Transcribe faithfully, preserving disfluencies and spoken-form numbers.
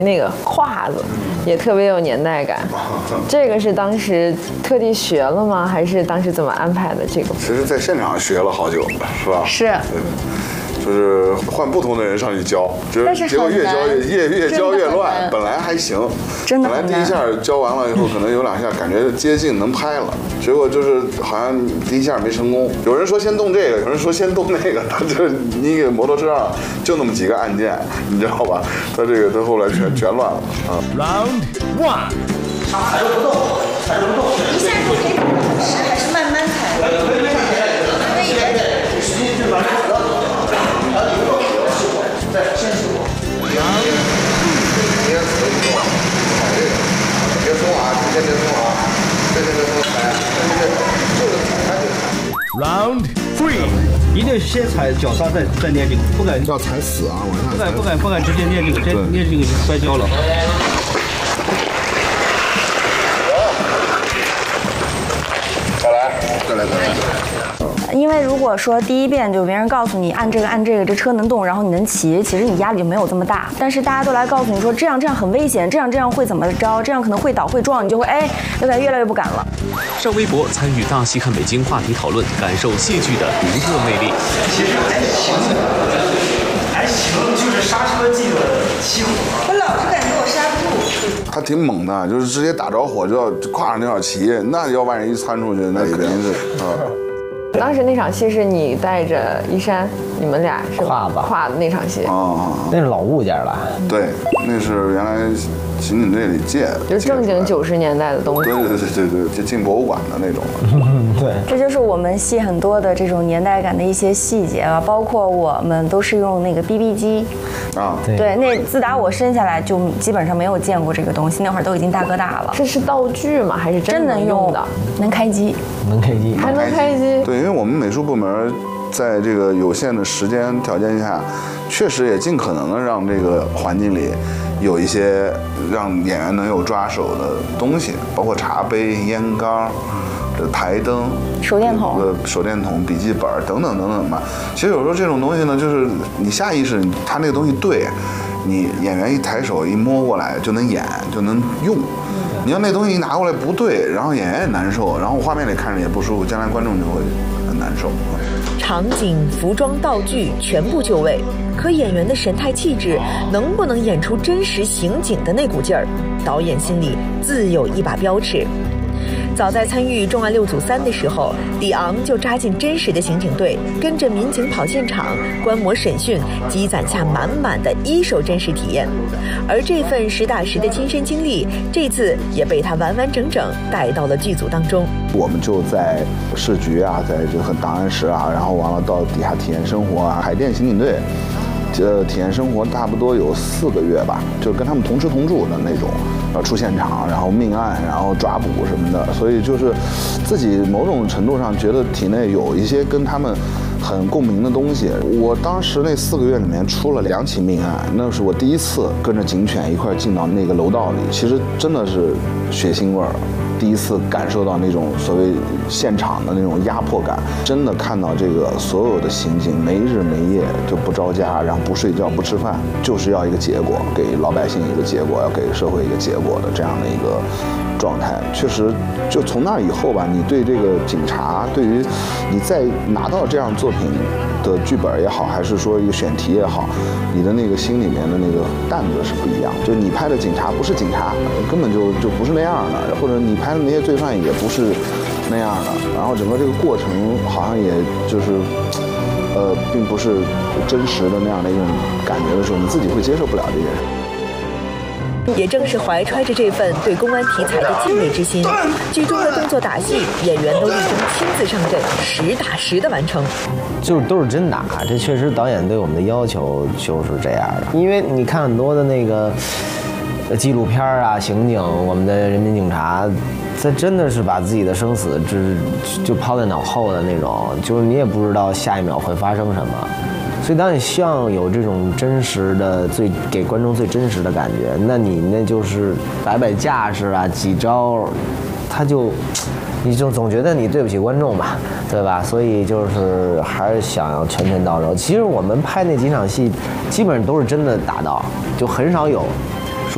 那个胯子也特别有年代感。这个是当时特地学了吗？还是当时怎么安排的？这个其实在现场学了好久，是吧？ 是。 对。就是换不同的人上去教，就是结果越教越越越教越乱。本来还行， 真的本来第一下教完了以后，可能有两下感觉接近能拍了，结果就是好像第一下没成功。有人说先动这个，有人说先动那个，他就是你给摩托车上就那么几个按键，你知道吧？他这个他后来全全乱了啊。 Round one， 他踩着不动，踩着不动， 一下就可以是还是慢慢踩？ 可以慢慢踩， 那一点点， 使劲就把它踩到。然后你不动，再先试过。然后别死不动，踩这个，别松啊，直接别松啊，别别别松踩，对对对，就是踩就踩。 Round three， 一定先踩脚刹，再再捏这个，不敢要踩死啊！往上不敢不敢不敢直接捏这个，直接捏这个就摔跤了。 再来，再来，再来。 因为如果说第一遍就别人告诉你按这个按这个，这车能动，然后你能骑，其实你压力就没有这么大。但是大家都来告诉你说这样这样很危险，这样这样会怎么着，这样可能会倒会撞，你就会哎，就感觉越来越不敢了。 上微博参与大戏看北京话题讨论，感受戏剧的独特魅力。 其实还行，还行，就是刹车技的轻。 我老是感觉我刹不住。 他挺猛的，就是直接打着火就要跨上那条旗，那要万一窜出去，那肯定是啊。 当时那场戏是你带着一山，你们俩是胯子胯子那场戏啊， 那是老物件了。 对，那是原来刑警队里借的， 就是正经九十年代的东西。 对对对对对，就进博物馆的那种。 对， 这就是我们戏很多的这种年代感的一些细节啊，包括我们都是用那个 B B 机啊， 对，那自打我生下来就基本上没有见过这个东西，那会儿都已经大哥大了。 这是道具吗？还是真能用的？ 能开机， 能开机， 还能开机。 对，因为我们美术部门在这个有限的时间条件下，确实也尽可能的让这个环境里有一些让演员能有抓手的东西，包括茶杯、烟缸、这台灯、 手电筒、 呃手电筒、笔记本等等等等吧。其实有时候这种东西呢，就是你下意识，他那个东西对，你演员一抬手一摸过来就能演，就能用。你要那东西一拿过来不对，然后演员也难受，然后画面里看着也不舒服，将来观众就会很难受。 场景、服装、道具全部就位，可演员的神态气质能不能演出真实刑警的那股劲儿，导演心里自有一把标尺。早在参与《重案六组三》的时候，李昂就扎进真实的刑警队，跟着民警跑现场、观摩审讯，积攒下满满的一手真实体验。而这份实打实的亲身经历，这次也被他完完整整带到了剧组当中。 我们就在市局啊，在这个档案室啊，然后完了到底下体验生活啊，海淀刑警队。呃，体验生活差不多有四个月吧，就跟他们同吃同住的那种，呃，出现场，然后命案，然后抓捕什么的，所以就是自己某种程度上觉得体内有一些跟他们很共鸣的东西。我当时那四个月里面出了两起命案，那是我第一次跟着警犬一块进到那个楼道里，其实真的是血腥味儿。第一次感受到那种所谓现场的那种压迫感，真的看到这个所有的刑警没日没夜就不着家，然后不睡觉不吃饭，就是要一个结果，给老百姓一个结果，要给社会一个结果的这样的一个状态。确实，就从那以后吧，你对这个警察，对于你再拿到这样作品的剧本也好，还是说一个选题也好，你的那个心里面的那个担子是不一样。就你拍的警察不是警察，根本就就不是那样的，或者你拍的那些罪犯也不是那样的。然后整个这个过程好像也就是，呃，并不是真实的那样的一种感觉的时候，你自己会接受不了这件事。 也正是怀揣着这份对公安题材的敬畏之心，剧中的动作打戏，演员都力争亲自上阵，实打实的完成。 就是都是真打，这确实导演对我们的要求就是这样的。因为你看很多的那个纪录片啊，刑警，我们的人民警察，他真的是把自己的生死就就抛在脑后的那种，就是你也不知道下一秒会发生什么。所以当你希望有这种真实的最给观众最真实的感觉，那你那就是摆摆架势啊，几招，他就你就总觉得你对不起观众吧，对吧？所以就是还是想要拳拳到肉。其实我们拍那几场戏基本上都是真的打到，就很少有